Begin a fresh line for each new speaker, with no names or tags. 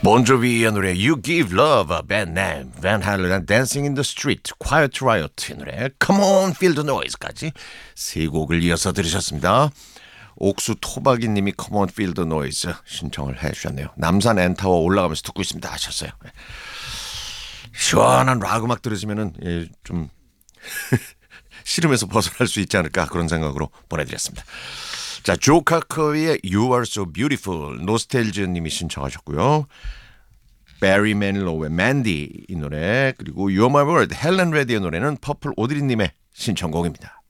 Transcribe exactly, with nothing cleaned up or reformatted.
본조비의 노래 You Give Love a Bad Name, Van Halen Dancing in the Street, Quiet Riot의 노래 Come On Feel the Noise까지 세 곡을 이어서 들으셨습니다. 옥수 토박이님이 Come On Feel the Noise 신청을 해주셨네요. 남산 엔타워 올라가면서 듣고 있습니다 하셨어요. 시원한 락 음악 들으시면은 예, 좀 시름에서 벗어날 수 있지 않을까 그런 생각으로 보내드렸습니다. 자, 조 카커의 You Are So Beautiful 노스텔지님이 신청하셨고요. 베리 매닐로우의 Mandy 이 노래, 그리고 You're My World 헬렌 레디의 노래는 퍼플 오드리님의 신청곡입니다.